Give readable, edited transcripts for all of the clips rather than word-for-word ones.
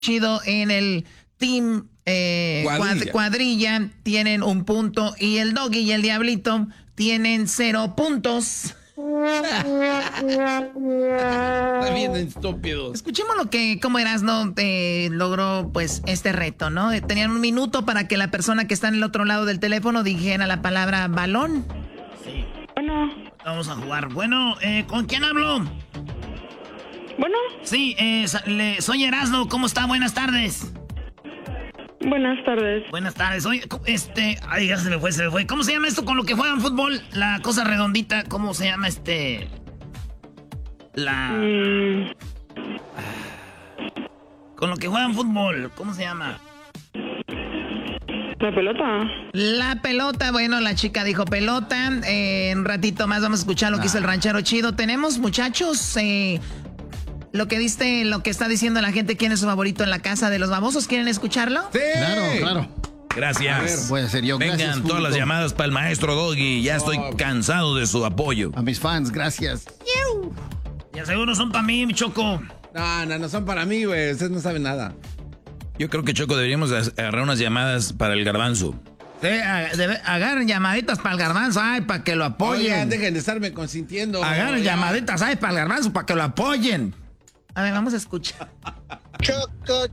chido en el team cuadrilla tienen 1 punto y el Doggy y el Diablito tienen 0 puntos. Está bien estúpido. Escuchemos cómo Erasno logró pues este reto, ¿no? Tenían 1 minuto para que la persona que está en el otro lado del teléfono dijera la palabra balón. Sí. Bueno. Vamos a jugar. Bueno, ¿con quién hablo? Bueno. Sí, soy Erasno. ¿Cómo está? Buenas tardes. Buenas tardes. Buenas tardes. Oye, ay, ya se me fue. ¿Cómo se llama esto con lo que juegan fútbol? La cosa redondita, ¿cómo se llama Con lo que juegan fútbol, ¿cómo se llama? La pelota. La pelota, bueno, la chica dijo pelota. Un ratito más vamos a escuchar lo que hizo el ranchero chido. Tenemos, muchachos, lo que está diciendo la gente, quién es su favorito en la casa de los babosos. ¿Quieren escucharlo? Sí. Claro. Gracias. A ver, voy a ser yo. Vengan gracias, todas las llamadas para el maestro Doggy. Ya estoy cansado de su apoyo. A mis fans, gracias. Ya seguro son para mí, Choco. No son para mí, güey. Ustedes no saben nada. Yo creo que, Choco, deberíamos agarrar unas llamadas para el garbanzo. Sí, agarren llamaditas para el garbanzo, para que lo apoyen. Oigan, dejen de estarme consintiendo. Agarren llamaditas, para el garbanzo, para que lo apoyen. A ver, vamos a escuchar. Choco.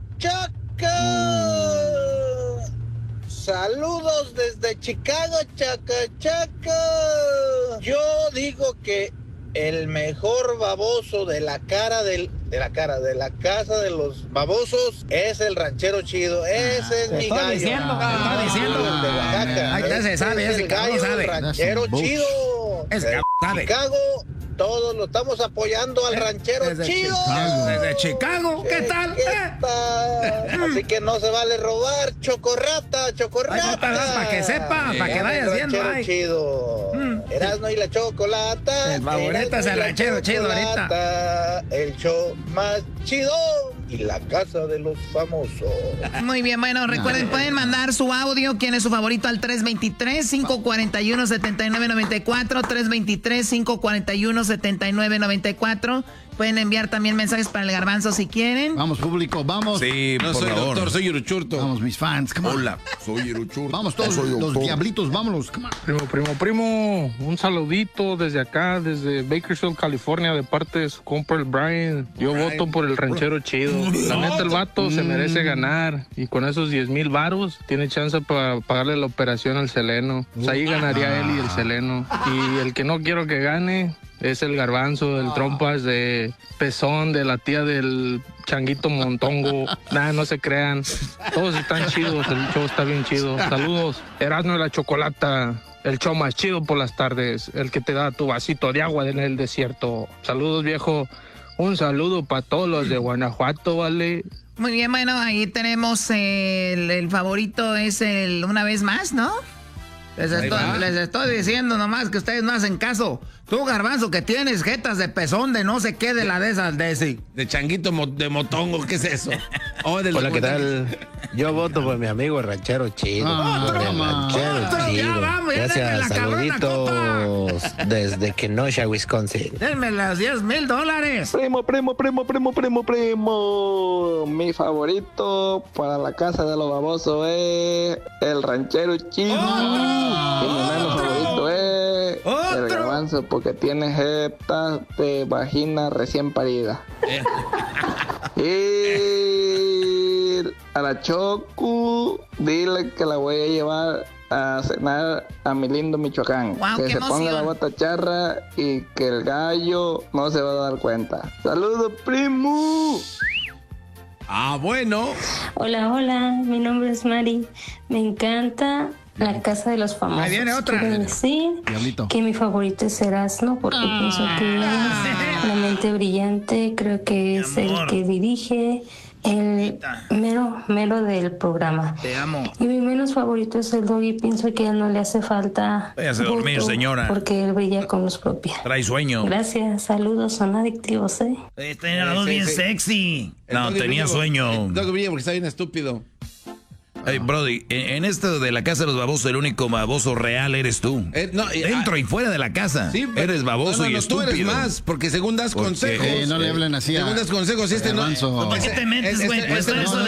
Saludos desde Chicago, Choco. Yo digo que el mejor baboso de la casa de los babosos es el ranchero chido. Ese es mi gallo. Está diciendo. El de Oaxaca. Ahí ya se sabe, ese cabrón sabe. Ranchero chido. Ese sabe. Chicago, todos lo estamos apoyando al ranchero chido. Desde Chicago, ¿qué tal? Así que no se vale robar, chocorrata. Para que sepa, para que vaya haciendo. Ranchero chido. Erasno y la chocolata. El favorito es el ranchero chido ahorita. El show más chido. Y la casa de los famosos. Muy bien, bueno, recuerden, pueden mandar su audio, quién es su favorito, al 323-541-7994, 323-541-7994. Pueden enviar también mensajes para el garbanzo si quieren. Vamos, público, vamos. Sí, no soy favor. Doctor, soy Iruchurto. Vamos, mis fans, come on. Hola, soy Iruchurto. Vamos todos los diablitos, vámonos, come on. Primo, un saludito desde acá, desde Bakersfield, California, de parte de su compa el Brian. Yo voto por el ranchero chido. La neta, el vato se merece ganar. Y con esos 10,000 varos, tiene chance para pagarle la operación al Seleno. Pues ahí ganaría él y el Seleno. Y el que no quiero que gane es el garbanzo, el trompas de pezón, de la tía del changuito montongo. No se crean. Todos están chidos, el show está bien chido. Saludos, Erasno y la Chocolata. El show más chido por las tardes. El que te da tu vasito de agua en el desierto. Saludos, viejo. Un saludo para todos los de Guanajuato, ¿vale? Muy bien, bueno, ahí tenemos el favorito es el Una Vez Más, ¿no? Les estoy diciendo nomás que ustedes no hacen caso. Tú, garbanzo, que tienes jetas de pezón de no sé qué de la de esas de changuito de motongo, ¿qué es eso? Hola, ¿qué tal? Yo voto por mi amigo el ranchero chido. Gracias, saluditos desde Kenosha, Wisconsin. Denme los $10,000. Primo. Mi favorito para la casa de los babosos es el ranchero chido. Y mi menos favorito es el garbanzo porque tiene jetas de vagina recién parida. Y a la Choco, dile que la voy a llevar a cenar a mi lindo Michoacán. Wow, que se emoción. ponga la bota charra y que el gallo no se va a dar cuenta. ¡Saludos, primo! Bueno. Hola, mi nombre es Mari. Me encanta La Casa de los Famosos. Ahí viene otra. Quiero decir que mi favorito es Erasno porque pienso que es una mente brillante. Creo que es el que dirige el mero del programa. Te amo. Y mi menos favorito es el Doggy. Pienso que a él no le hace falta váyase a dormir, señora. porque él brilla con luz propia. Trae sueño. Gracias, saludos, son adictivos, Tenía la voz bien sexy. No, tenía sueño. Doggy brilla porque está bien estúpido. Hey, Brody, en esto de la casa de los babosos, el único baboso real eres tú. Dentro y fuera de la casa. Sí, eres baboso y estúpido. Tú eres más, porque según das consejos. No le hablen así. Según das consejos, ¿Por qué te metes, güey?